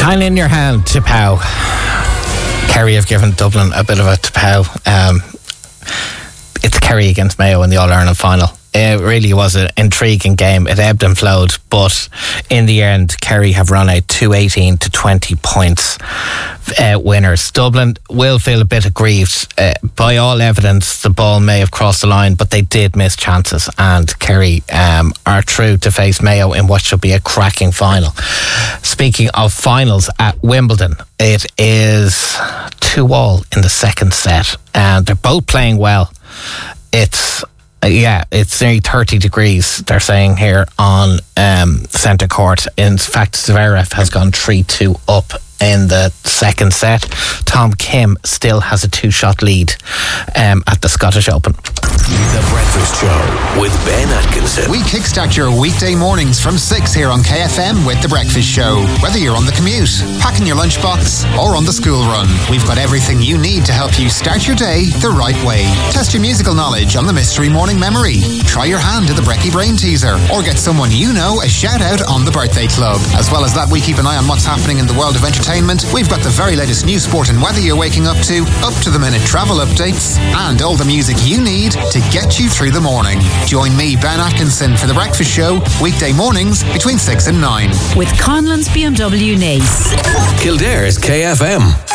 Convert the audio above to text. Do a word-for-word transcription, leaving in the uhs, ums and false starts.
Kind in your hand, Tipau. Kerry have given Dublin a bit of a Tipau. Um, it's Kerry against Mayo in the All-Ireland final. It really was an intriguing game. It ebbed and flowed, but in the end, Kerry have run out two eighteen to twenty points uh, winners. Dublin will feel a bit aggrieved. Uh, by all evidence, the ball may have crossed the line, but they did miss chances, and Kerry um, are through to face Mayo in what should be a cracking final. Speaking of finals at Wimbledon, it is two all in the second set, and they're both playing well. It's Uh, yeah, it's nearly thirty degrees, they're saying here on um, centre court. In fact, Zverev has gone three two up in the second set. Tom Kim still has a two-shot lead um, at the Scottish Open. The Breakfast Show with Ben Atkinson. We kickstart your weekday mornings from six here on K F M with The Breakfast Show. Whether you're on the commute, packing your lunchbox, or on the school run, we've got everything you need to help you start your day the right way. Test your musical knowledge on the Mystery Morning Memory. Try your hand at the Brecky Brain Teaser, or get someone you know a shout out on the Birthday Club. As well as that, we keep an eye on what's happening in the world of entertainment. We've got the very latest news, sport and weather you're waking up to, up to the minute travel updates, and all the music you need to get you through the morning. Join me, Ben Atkinson, for The Breakfast Show, weekday mornings between six and nine. With Conlon's B M W Nace. Kildare's K F M.